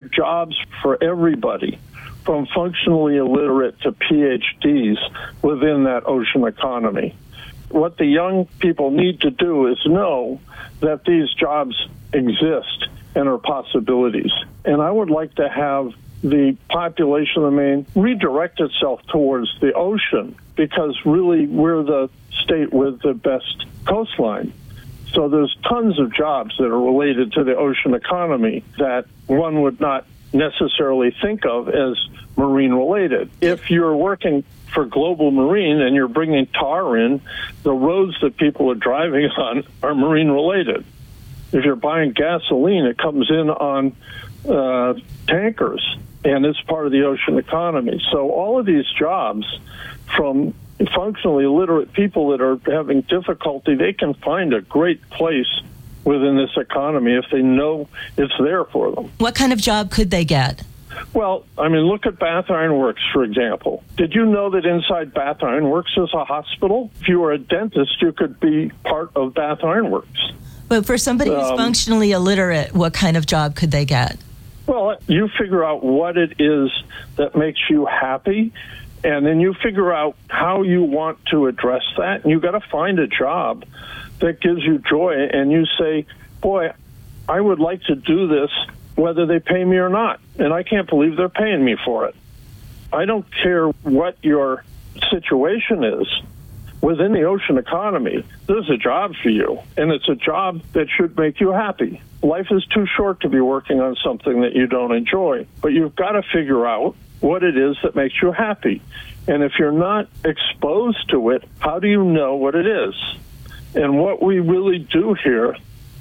jobs for everybody, from functionally illiterate to PhDs within that ocean economy. What the young people need to do is know that these jobs exist and are possibilities. And I would like to have the population of Maine redirect itself towards the ocean, because really we're the state with the best coastline. So there's tons of jobs that are related to the ocean economy that one would not necessarily think of as marine related. If you're working for Global Marine and you're bringing tar in, the roads that people are driving on are marine related. If you're buying gasoline, it comes in on tankers, and it's part of the ocean economy. So all of these jobs, from functionally illiterate people that are having difficulty, they can find a great place within this economy if they know it's there for them. What kind of job could they get? Well, I mean, look at Bath Iron Works, for example. Did you know that inside Bath Iron Works is a hospital? If you were a dentist, you could be part of Bath Iron Works. But for somebody who's functionally illiterate, what kind of job could they get? Well, you figure out what it is that makes you happy, and then you figure out how you want to address that. And you've got to find a job that gives you joy, and you say, boy, I would like to do this whether they pay me or not, and I can't believe they're paying me for it. I don't care what your situation is. Within the ocean economy, there's a job for you, and it's a job that should make you happy. Life is too short to be working on something that you don't enjoy, but you've got to figure out what it is that makes you happy. And if you're not exposed to it, how do you know what it is? And what we really do here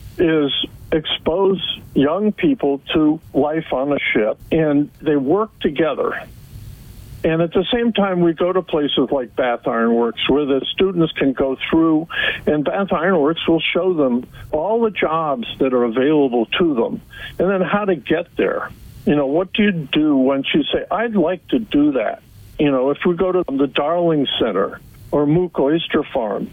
is expose young people to life on a ship, and they work together. And at the same time, we go to places like Bath Iron Works where the students can go through, and Bath Iron Works will show them all the jobs that are available to them, and then how to get there. You know, what do you do once you say, I'd like to do that? You know, if we go to the Darling Center or Mook Oyster Farm,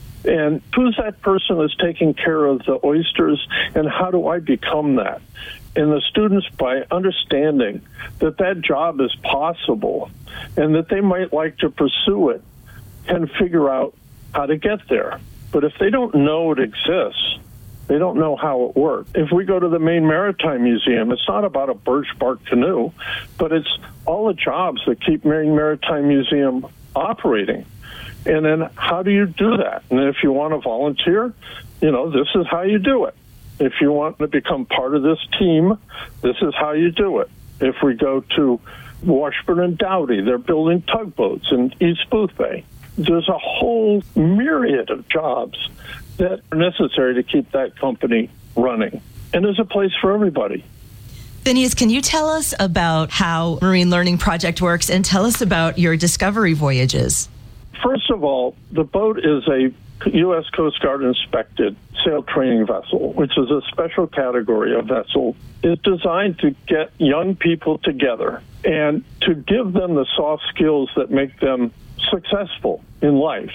and who's that person that's taking care of the oysters, and how do I become that? And the students, by understanding that that job is possible and that they might like to pursue it, can figure out how to get there. But if they don't know it exists, they don't know how it works. If we go to the Maine Maritime Museum, it's not about a birch bark canoe, but it's all the jobs that keep Maine Maritime Museum operating. And then how do you do that? And if you want to volunteer, you know, this is how you do it. If you want to become part of this team, this is how you do it. If we go to Washburn and Doughty, they're building tugboats in East Boothbay. There's a whole myriad of jobs that are necessary to keep that company running. And there's a place for everybody. Phineas, can you tell us about how Marine Learning Project works, and tell us about your discovery voyages? First of all, the boat is a U.S. Coast Guard inspected sail training vessel, which is a special category of vessel. It's designed to get young people together and to give them the soft skills that make them successful in life.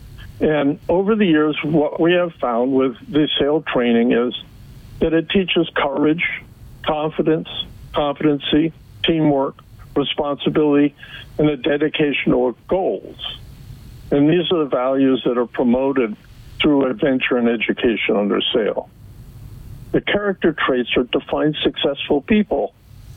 And over the years, what we have found with the sail training is that it teaches courage, confidence, competency, teamwork, responsibility, and a dedication to goals. And these are the values that are promoted through adventure and education under sail. The character traits are defined successful people,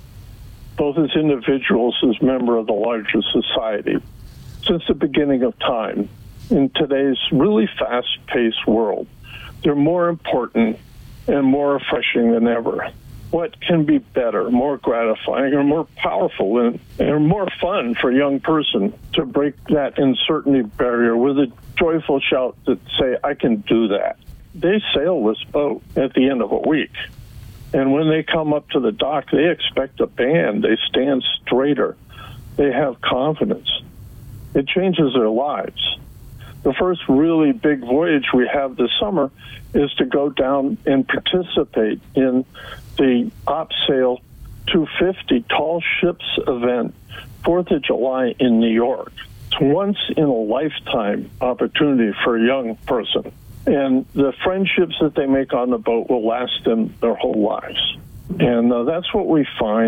both as individuals, as members of the larger society. Since the beginning of time, in today's really fast-paced world, they're more important and more refreshing than ever. What can be better, more gratifying, or more powerful, and more fun for a young person to break that uncertainty barrier with a joyful shout that say, I can do that. They sail this boat at the end of a week. And when they come up to the dock, they expect a band. They stand straighter. They have confidence. It changes their lives. The first really big voyage we have this summer is to go down and participate in the OpSail 250 Tall Ships event, 4th of July in New York. It's once in a lifetime opportunity for a young person. And the friendships that they make on the boat will last them their whole lives. And that's what we find.